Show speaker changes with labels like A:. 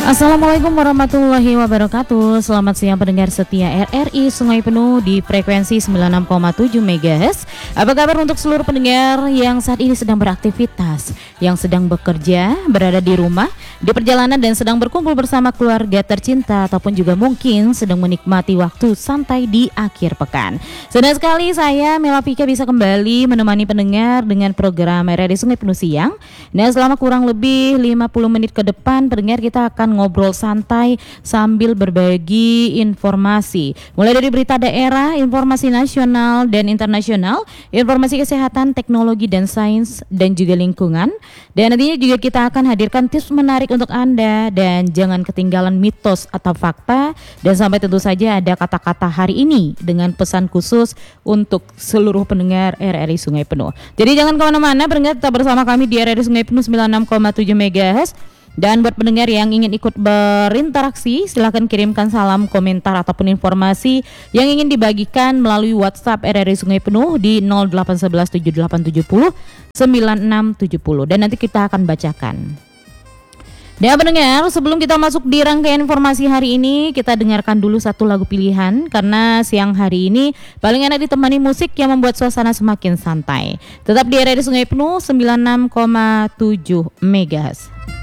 A: Assalamualaikum warahmatullahi wabarakatuh. Selamat siang pendengar setia RRI Sungai Penuh di frekuensi 96,7 MHz. Apa kabar untuk seluruh pendengar yang saat ini sedang beraktivitas, yang sedang bekerja, berada di rumah, di perjalanan dan sedang berkumpul bersama keluarga tercinta, ataupun juga mungkin sedang menikmati waktu santai di akhir pekan. Senang sekali saya Mela Pika bisa kembali menemani pendengar dengan program RRI Sungai Penuh siang. Nah, selama kurang lebih 50 menit ke depan pendengar kita akan ngobrol santai sambil berbagi informasi, mulai dari berita daerah, informasi nasional dan internasional, informasi kesehatan, teknologi dan sains dan juga lingkungan. Dan nantinya juga kita akan hadirkan tips menarik untuk Anda, dan jangan ketinggalan mitos atau fakta, dan sampai tentu saja ada kata-kata hari ini dengan pesan khusus untuk seluruh pendengar RRI Sungai Penuh. Jadi jangan kemana-mana pendengar, tetap bersama kami di RRI Sungai Penuh 96,7 MHz. Dan buat pendengar yang ingin ikut berinteraksi, silakan kirimkan salam, komentar ataupun informasi yang ingin dibagikan melalui WhatsApp RRI Sungai Penuh di 0811 7870 9670, dan nanti kita akan bacakan. Dan pendengar, sebelum kita masuk di rangkaian informasi hari ini, kita dengarkan dulu satu lagu pilihan, karena siang hari ini paling enak ditemani musik yang membuat suasana semakin santai. Tetap di RRI Sungai Penuh 96,7 MHz.